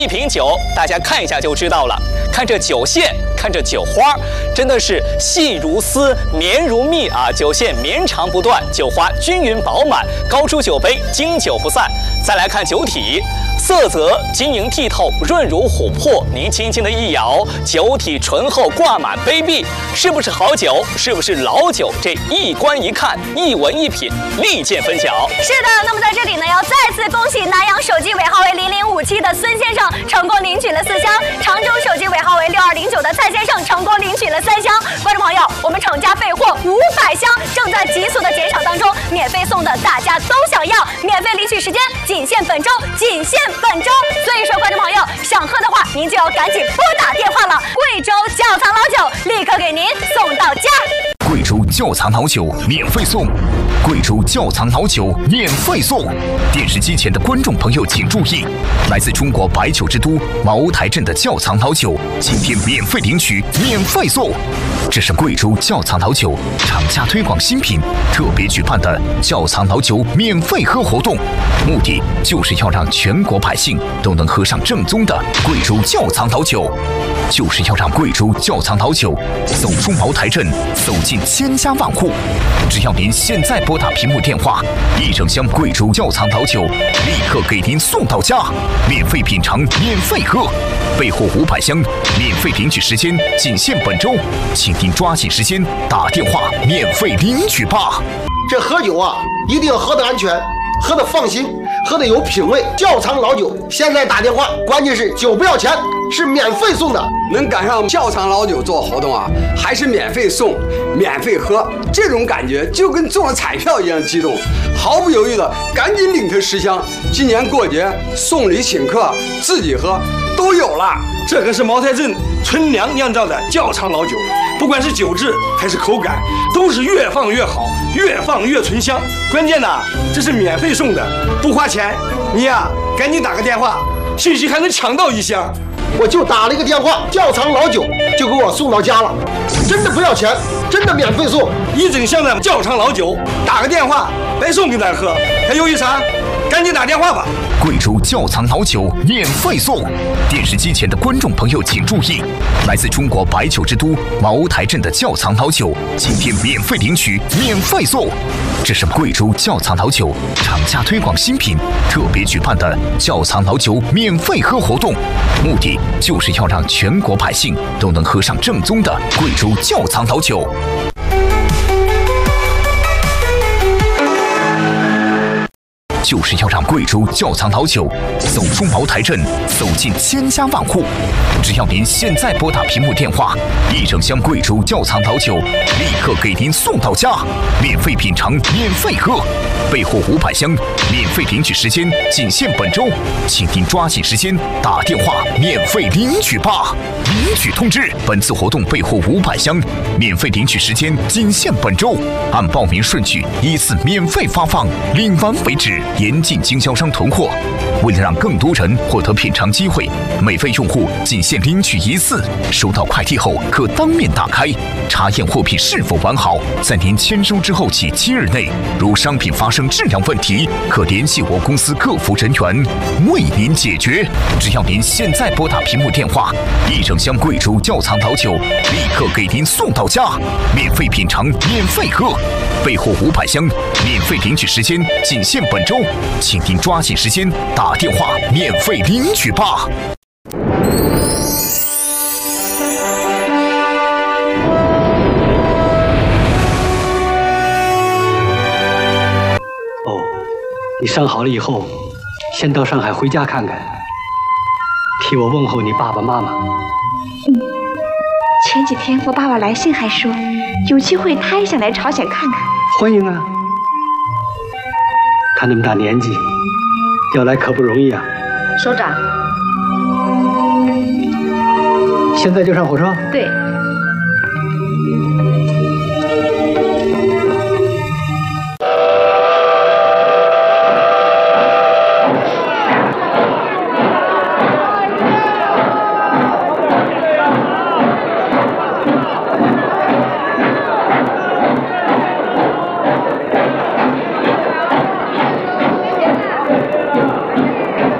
一瓶酒，大家看一下就知道了。看这酒线，看这酒花，真的是细如丝，绵如蜜啊！酒线绵长不断，酒花均匀饱满，高出酒杯，经久不散。再来看酒体，色泽晶莹剔透，润如琥珀。您轻轻的一摇，酒体醇厚挂满杯壁，是不是好酒？是不是老酒？这一观一看，一闻一品，立见分晓。 是的，那么在这里呢，要再次恭喜南阳手机尾号为0057的孙先生成功领取了4箱，常州手机尾号为6209的蔡先生成功领取了3箱。观众朋友，我们厂家备货500箱，正在急速的减少当中，免费送的大家都想要，免费领取时间仅限本周，仅限本周。所以说，观众朋友想喝的话，您就要赶紧拨打电话了。贵州窖藏老酒立刻给您送到家。 贵州窖藏老酒免费送，贵州窖藏老酒免费送。电视机前的观众朋友请注意，来自中国白酒之都茅台镇的窖藏老酒，今天免费领取，免费送。这是贵州窖藏老酒厂家推广新品特别举办的窖藏老酒免费喝活动，目的就是要让全国百姓都能喝上正宗的贵州窖藏老酒，就是要让贵州窖藏老酒走出茅台镇，走进千家万户。只要您现在拨打屏幕电话，1整箱贵州窖藏老酒立刻给您送到家，免费品尝，免费喝，备货500箱，免费领取时间仅限本周，请您抓紧时间打电话免费领取吧。 这喝酒啊，一定要喝得安全，喝得放心，喝得有品味。窖藏老酒，现在打电话，关键是酒不要钱，是免费送的。 能赶上窖藏老酒做活动啊，还是免费送、免费喝，这种感觉就跟中了彩票一样激动，毫不犹豫的赶紧领他10箱。今年过节送礼请客、自己喝都有了。 这可是茅台镇纯粮酿造的窖藏老酒，不管是酒质还是口感，都是越放越好，越放越醇香。关键呢，这是免费送的，不花钱。你呀，赶紧打个电话，兴许还能抢到1箱。 我就打了一个电话，窖藏老酒就给我送到家了，真的不要钱，真的免费送 1整箱的窖藏老酒，打个电话白送给咱喝，还犹豫啥？赶紧打电话吧！ 贵州窖藏老酒免费送，电视机前的观众朋友请注意，来自中国白酒之都茅台镇的窖藏老酒，今天免费领取，免费送。这是贵州窖藏老酒厂家推广新品特别举办的窖藏老酒免费喝活动，目的就是要让全国百姓都能喝上正宗的贵州窖藏老酒。就是要让贵州窖藏老酒走出茅台镇，走进千家万户。只要您现在拨打屏幕电话，1整箱贵州窖藏老酒立刻给您送到家，免费品尝，免费喝，备货500箱，免费领取时间仅限本周，请您抓紧时间打电话免费领取吧。领取通知：本次活动备货500箱，免费领取时间仅限本周，按报名顺序依次免费发放，领完为止，严禁经销商囤货。为了让更多人获得品尝机会，每位用户仅限领取1次，收到快递后可当面打开，查验货品是否完好。在您签收之后起7日内，如商品发生质量问题，可联系我公司客服人员为您解决。只要您现在拨打屏幕电话，1整箱贵州窖藏老酒立刻给您送到家，免费品尝，免费喝，备货500箱，免费领取时间仅限本周，请您抓紧时间打电话免费领取吧。 哦，你伤好了以后，先到上海回家看看，替我问候你爸爸妈妈。 前几天我爸爸来信还说，有机会他也想来朝鲜看看。 欢迎啊！他那么大年纪，要来可不容易啊。 首长， 现在就上火车？ 对。